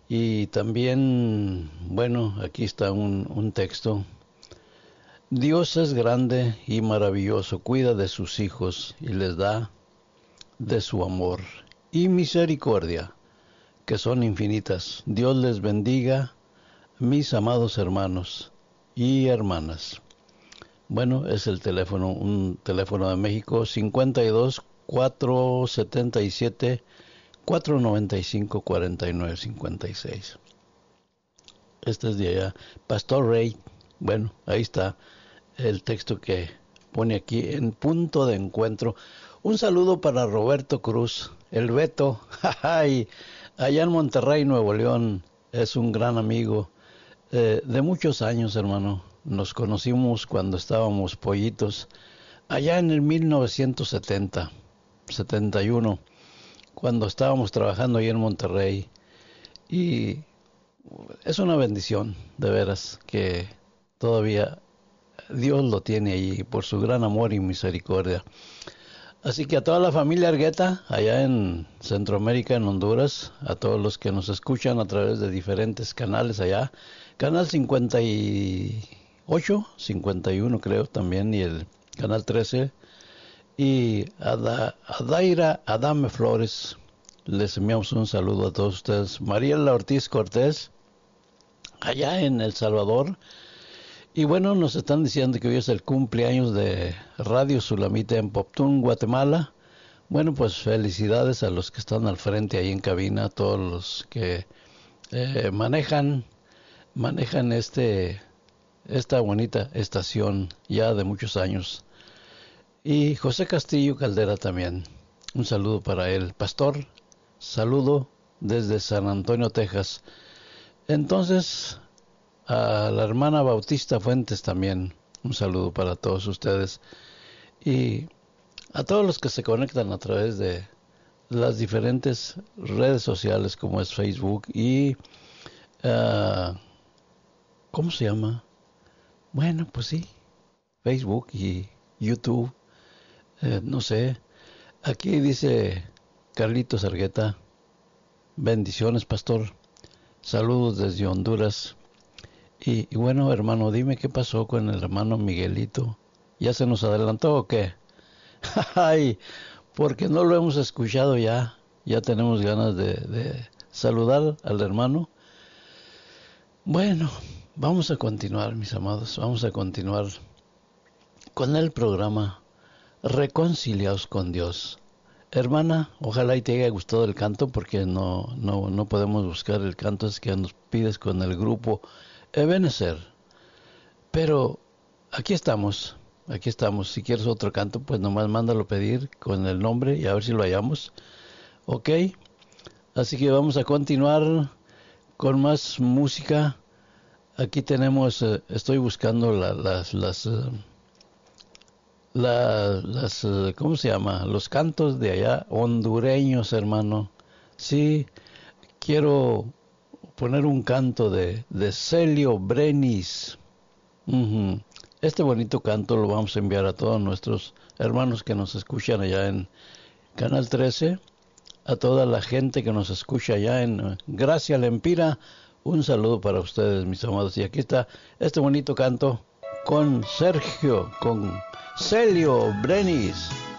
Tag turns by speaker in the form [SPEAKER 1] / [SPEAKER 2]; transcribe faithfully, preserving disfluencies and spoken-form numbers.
[SPEAKER 1] Y también, bueno, aquí está un, un texto. Dios es grande y maravilloso, cuida de sus hijos y les da de su amor y misericordia, que son infinitas. Dios les bendiga, mis amados hermanos y hermanas. Bueno, es el teléfono, un teléfono de México, cincuenta y dos, cuatrocientos setenta y siete, cuatrocientos noventa y cinco, cuarenta y nueve cincuenta y seis. Este es de allá. Pastor Rey, bueno, ahí está el texto que pone aquí en punto de encuentro. Un saludo para Roberto Cruz, el Beto, y allá en Monterrey, Nuevo León. Es un gran amigo eh, de muchos años, hermano. Nos conocimos cuando estábamos pollitos, allá en el mil novecientos setenta, setenta y uno, cuando estábamos trabajando ahí en Monterrey. Y es una bendición, de veras, que todavía Dios lo tiene ahí por su gran amor y misericordia. Así que a toda la familia Argueta, allá en Centroamérica, en Honduras, a todos los que nos escuchan a través de diferentes canales allá, canal cincuenta y ocho, cincuenta y uno creo también, y el canal trece, y a, da, a Daira Adame Flores, les enviamos un saludo a todos ustedes. Mariela Ortiz Cortés, allá en El Salvador. Y bueno, nos están diciendo que hoy es el cumpleaños de Radio Sulamita en Poptún, Guatemala. Bueno, pues felicidades a los que están al frente ahí en cabina, a todos los que eh, manejan, manejan este, esta bonita estación ya de muchos años. Y José Castillo Caldera también, un saludo para él. Pastor, saludo desde San Antonio, Texas. Entonces, a la hermana Bautista Fuentes también, un saludo para todos ustedes. Y a todos los que se conectan a través de las diferentes redes sociales como es Facebook y... Uh, ¿cómo se llama? Bueno, pues sí, Facebook y YouTube. Eh, no sé. Aquí dice Carlitos Argueta. Bendiciones, pastor. Saludos desde Honduras. Y, y bueno, hermano, dime qué pasó con el hermano Miguelito. ¿Ya se nos adelantó o qué? Ay, porque no lo hemos escuchado ya. Ya tenemos ganas de, de saludar al hermano. Bueno, vamos a continuar, mis amados. Vamos a continuar con el programa Reconciliados con Dios. Hermana, ojalá y te haya gustado el canto, porque no, no, no podemos buscar el canto es que nos pides con el grupo Ebenezer. Pero aquí estamos, aquí estamos. Si quieres otro canto, pues nomás mándalo pedir con el nombre y a ver si lo hallamos. Ok, así que vamos a continuar con más música. Aquí tenemos, eh, estoy buscando la, las, las, uh, la, las, uh, ¿cómo se llama? Los cantos de allá, hondureños, hermano. Sí, quiero poner un canto de, de Celio Brenis. Uh-huh. Este bonito canto lo vamos a enviar a todos nuestros hermanos que nos escuchan allá en Canal trece, a toda la gente que nos escucha allá en uh, Gracia Lempira. Un saludo para ustedes, mis amados. Y aquí está este bonito canto con Sergio, con Celio Brenis.